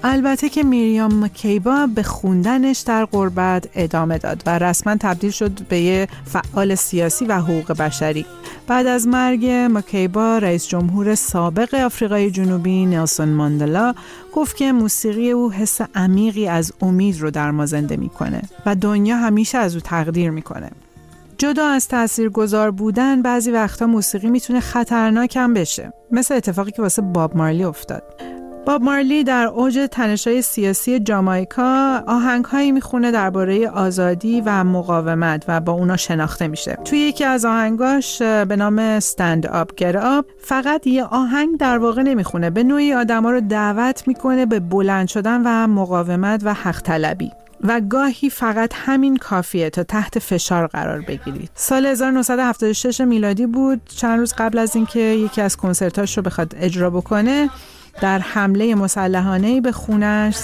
البته که میریام مکیبا به خوندنش در غربت ادامه داد و رسما تبدیل شد به یه فعال سیاسی و حقوق بشری. بعد از مرگ مکیبا، رئیس جمهور سابق آفریقای جنوبی نلسون ماندلا گفت که موسیقی او حس عمیقی از امید رو در ما زنده میکنه و دنیا همیشه از او تقدیر میکنه. جدا از تاثیرگذار بودن، بعضی وقتا موسیقی میتونه خطرناک هم بشه، مثل اتفاقی که واسه باب مارلی افتاد. باب مارلی در اوج تنش‌های سیاسی جامائیکا آهنگ‌هایی میخونه درباره آزادی و مقاومت و با اونا شناخته میشه. توی یکی از آهنگاش به نام ستند آپ گت آپ فقط یه آهنگ در واقع نمیخونه، به نوعی آدما رو دعوت میکنه به بلند شدن و مقاومت و حق طلبی. و گاهی فقط همین کافیه تا تحت فشار قرار بگیرید. سال 1976 میلادی بود، چند روز قبل از اینکه یکی از کنسرتاش رو بخواد اجرا بکنه، در حمله مسلحانه‌ای به خونش